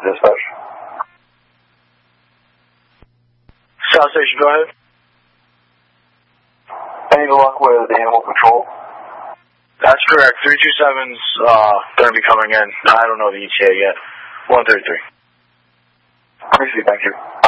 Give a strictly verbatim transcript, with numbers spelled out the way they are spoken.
dispatch. South Station, go ahead. Any luck with the animal control? That's correct. three two seven's uh, going to be coming in. I don't know the E T A yet. one thirty-three. I see, thank you.